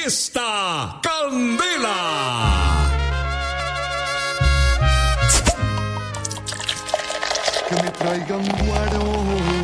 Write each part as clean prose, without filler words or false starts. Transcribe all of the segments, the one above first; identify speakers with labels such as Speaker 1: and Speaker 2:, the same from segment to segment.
Speaker 1: Fiesta Candela.
Speaker 2: Que me traigan guaro,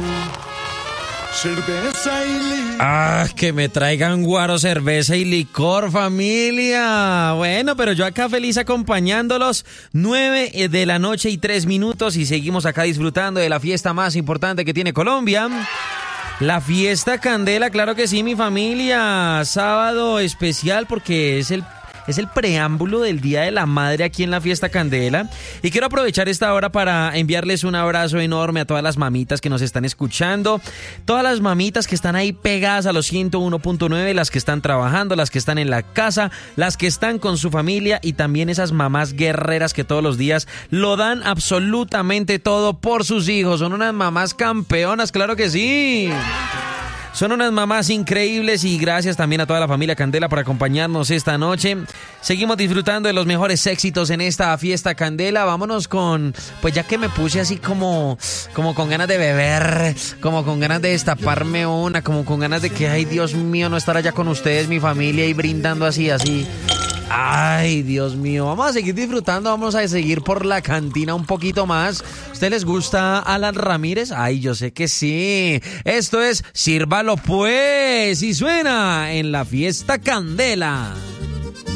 Speaker 2: cerveza y licor.
Speaker 3: Que me traigan guaro, cerveza y licor, familia. Bueno, pero yo acá feliz acompañándolos. 9 de la noche y 3 minutos y seguimos acá disfrutando de la fiesta más importante que tiene Colombia. La fiesta Candela, claro que sí, mi familia. Sábado especial porque es el preámbulo del Día de la Madre aquí en la Fiesta Candela. Y quiero aprovechar esta hora para enviarles un abrazo enorme a todas las mamitas que nos están escuchando. Todas las mamitas que están ahí pegadas a los 101.9, las que están trabajando, las que están en la casa, las que están con su familia y también esas mamás guerreras que todos los días lo dan absolutamente todo por sus hijos. Son unas mamás campeonas, claro que sí. Son unas mamás increíbles y gracias también a toda la familia Candela por acompañarnos esta noche. Seguimos disfrutando de los mejores éxitos en esta fiesta Candela. Vámonos con, pues ya que me puse así como con ganas de beber, como con ganas de destaparme una, como con ganas de que, ay Dios mío, no estar allá con ustedes, mi familia, y brindando así. Ay, Dios mío, vamos a seguir disfrutando, vamos a seguir por la cantina un poquito más. ¿Usted les gusta Alan Ramírez? Ay, yo sé que sí. Esto es Sírvalo pues y suena en la Fiesta Candela.